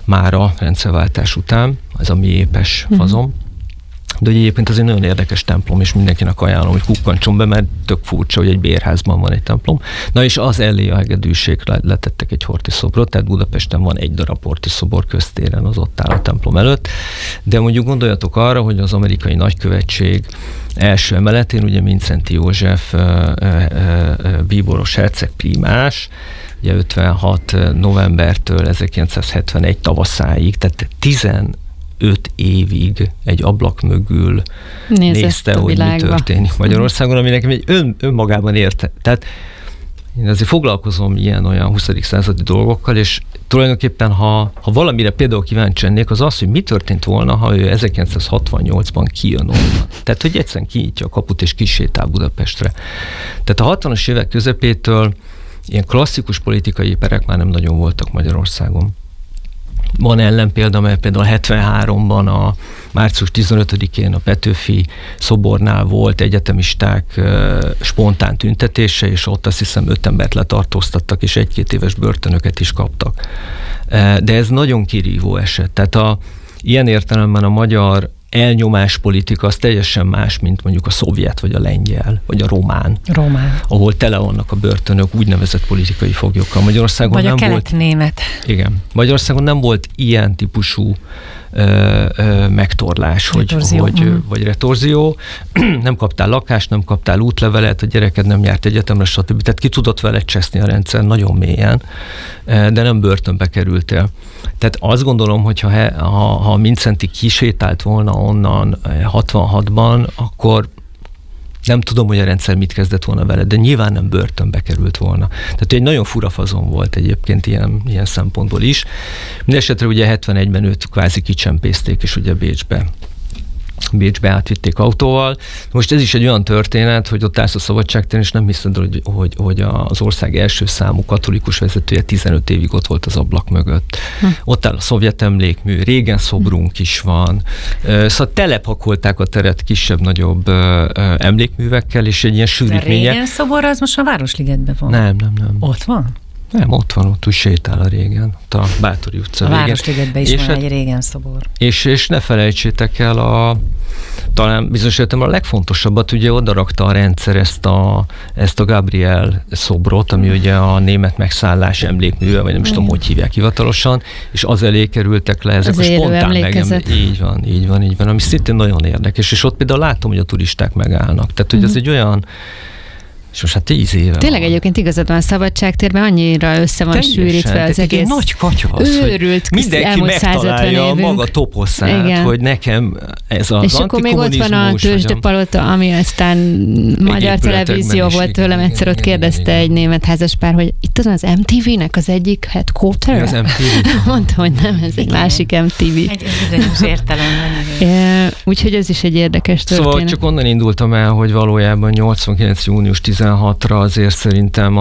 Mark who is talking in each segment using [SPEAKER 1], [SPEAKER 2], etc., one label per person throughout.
[SPEAKER 1] már a rendszerváltás után, ez a mi épes fazon. De ugye egyébként az egy nagyon érdekes templom, és mindenkinek ajánlom, hogy kukkancson be, mert tök furcsa, hogy egy bérházban van egy templom. Na és az elé a hegedűségre letettek egy Horthy szobrot, tehát Budapesten van egy darab Horthy szobor köztéren, az ott áll a templom előtt. De mondjuk gondoljatok arra, hogy az amerikai nagykövetség első emeletén, ugye Mindszenty József bíboros herceg prímás, ugye 56 novembertől 1971 tavaszáig, tehát 15 évig egy ablak mögül nézte, hogy mi történik Magyarországon, ami nekem egy önmagában érte. Tehát én azért foglalkozom ilyen-olyan 20. századi dolgokkal, és tulajdonképpen, ha valamire például kíváncsi lennék, az az, hogy mi történt volna, ha ő 1968-ban kijön onnan. Tehát, hogy egyszerűen kinyitja a kaput, és kisétál Budapestre. Tehát a 60-as évek közepétől ilyen klasszikus politikai perek már nem nagyon voltak Magyarországon. Van ellenpélda, mert például 73-ban a március 15-én a Petőfi szobornál volt egyetemisták spontán tüntetése, és ott azt hiszem 5 embert letartóztattak, és 1-2 éves börtönöket is kaptak. De ez nagyon kirívó eset. Tehát ilyen értelemben a magyar elnyomás politika az teljesen más, mint mondjuk a szovjet, vagy a lengyel, vagy a román. Ahol tele vannak a börtönök úgynevezett politikai foglyokkal. Magyarországon
[SPEAKER 2] vagy
[SPEAKER 1] nem
[SPEAKER 2] a kelet-német.
[SPEAKER 1] Igen. Magyarországon nem volt ilyen típusú megtorlás, vagy retorzió. Nem kaptál lakást, nem kaptál útlevelet, a gyereked nem járt egyetemre, stb. Tehát ki tudott vele cseszni a rendszer nagyon mélyen, de nem börtönbe kerültél. Tehát azt gondolom, hogy ha Mindszenty kisétált volna onnan 66-ban, akkor nem tudom, hogy a rendszer mit kezdett volna vele, de nyilván nem börtönbe került volna. Tehát egy nagyon fura fazon volt egyébként ilyen szempontból is. Mindenesetre ugye 71-ben őt kvázi kicsempészték, és ugye Bécsbe átvitték autóval. Most ez is egy olyan történet, hogy ott állsz a Szabadságtéren, és nem hiszed, hogy az ország első számú katolikus vezetője 15 évig ott volt az ablak mögött. Ott áll a szovjet emlékmű, régen szobrunk is van. Szóval telepakolták a teret kisebb-nagyobb emlékművekkel, és egy ilyen sűrítménye.
[SPEAKER 2] A régen szobor az most a Városligetben van?
[SPEAKER 1] Nem.
[SPEAKER 2] Ott van?
[SPEAKER 1] Nem, ott van, ott úgy sétál a régen, ott a Báthori utca végén.
[SPEAKER 2] A Városligetben is van egy régen szobor.
[SPEAKER 1] És ne felejtsétek el talán bizonyos értelemben a legfontosabbat, ugye oda rakta a rendszer ezt a Gabriel szobrot, ami ugye a német megszállás emlékműve, vagy nem is tudom, hogy hívják hivatalosan, és az elé kerültek le ezek a spontán Így van, ami szintén nagyon érdekes, és ott például látom, hogy a turisták megállnak. Tehát, hogy ez egy olyan, és most 10 éve
[SPEAKER 3] tényleg
[SPEAKER 1] van.
[SPEAKER 3] Egyébként igazad van, a Szabadságtérben annyira össze van sűrítve az egész.
[SPEAKER 1] Egy nagy katya az,
[SPEAKER 3] őrült,
[SPEAKER 1] mindenki megtalálja a maga toposzát, hogy nekem ez az
[SPEAKER 3] és akkor még ott van a Tőzsdepalota, ami aztán magyar televízió volt tőlem, egyszer ott kérdezte egy német házaspár, hogy itt az MTV-nek az egyik headquarter?
[SPEAKER 1] Az MTV?
[SPEAKER 3] Mondta, hogy nem, ez egy másik MTV.
[SPEAKER 2] Egy bizonyos értelemben.
[SPEAKER 3] Úgyhogy ez is egy érdekes történet.
[SPEAKER 1] Szóval csak onnan indultam el, hogy valójában 89. június 16-ra azért szerintem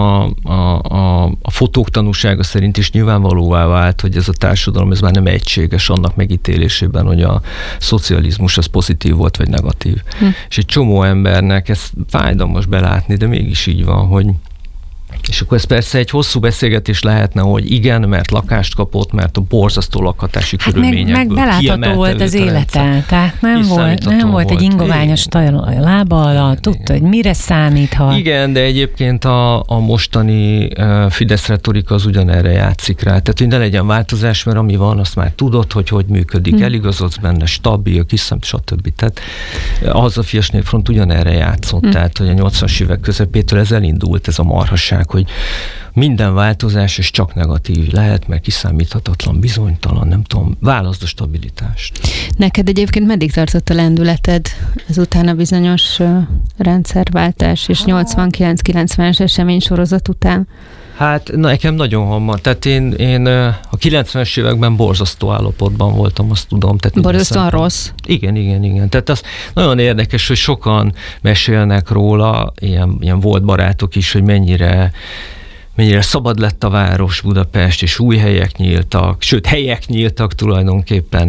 [SPEAKER 1] a fotók tanúsága szerint is nyilvánvalóvá vált, hogy ez a társadalom ez már nem egységes annak megítélésében, hogy a szocializmus az pozitív volt, vagy negatív. És egy csomó embernek ez fájdalmas belátni, de mégis így van, hogy és akkor ez persze egy hosszú beszélgetés lehetne, hogy igen, mert lakást kapott, mert a borzasztó lakhatási körülményekből
[SPEAKER 2] meg belátható volt az élete, tehát nem volt egy ingoványos lába alatt, tudta, hogy mire számíthat.
[SPEAKER 1] Igen, de egyébként a mostani Fidesz retorika az ugyanerre játszik rá. Tehát, hogy ne legyen változás, mert ami van, azt már tudod, hogy működik, eligazodsz benne, stabil, stb. Tehát a Hazafias Népfront ugyanerre játszott, tehát, hogy a 80-as évek közepétől ez elindult, ez a marhasság, hogy minden változás és csak negatív lehet, mert kiszámíthatatlan, bizonytalan, nem tudom, válaszd a stabilitást.
[SPEAKER 3] Neked egyébként meddig tartott a lendületed ezután a bizonyos rendszerváltás és 89-90-es eseménysorozat után?
[SPEAKER 1] Hát nekem nagyon hamar. Tehát én a 90-es években borzasztó állapotban voltam, azt tudom.
[SPEAKER 3] Borzasztóan rossz?
[SPEAKER 1] Igen. Tehát az nagyon érdekes, hogy sokan mesélnek róla, ilyen volt barátok is, hogy mennyire szabad lett a város, Budapest, és új helyek nyíltak, sőt, helyek nyíltak tulajdonképpen,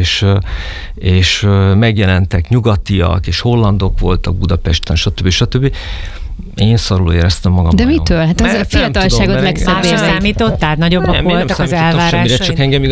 [SPEAKER 1] és megjelentek nyugatiak, és hollandok voltak Budapesten, stb. Én szarul éreztem magam.
[SPEAKER 3] De mitől? Hát az a fiatalságod legszebb
[SPEAKER 2] Másra számítottál? Nagyobbak voltak az elvárásai?
[SPEAKER 1] Csak engem